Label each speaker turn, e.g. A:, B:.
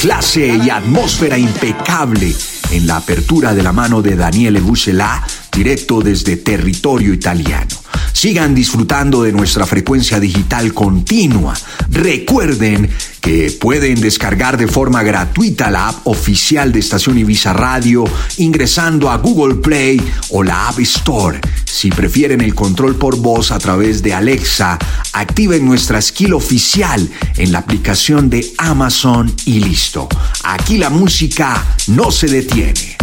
A: clase y atmósfera impecable en la apertura de la mano de Daniele Bucelà, directo desde territorio italiano. Sigan disfrutando de nuestra frecuencia digital continua. Recuerden que pueden descargar de forma gratuita la app oficial de Estación Ibiza Radio ingresando a Google Play o la App Store. Si prefieren el control por voz a través de Alexa, activen nuestra skill oficial en la aplicación de Amazon y listo. Aquí la música no se detiene.